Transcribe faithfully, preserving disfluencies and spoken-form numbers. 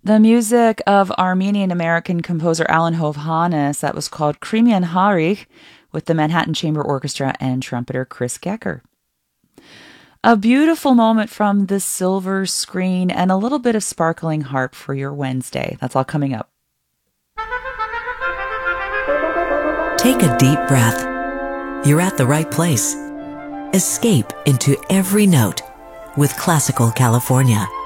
The music of Armenian-American composer Alan Hovhannes that was called Krimian Harich with the Manhattan Chamber Orchestra and trumpeter Chris Gecker. A beautiful moment from the silver screen and a little bit of sparkling harp for your Wednesday. That's all coming up. Take a deep breath. You're at the right place. Escape into every note with Classical California.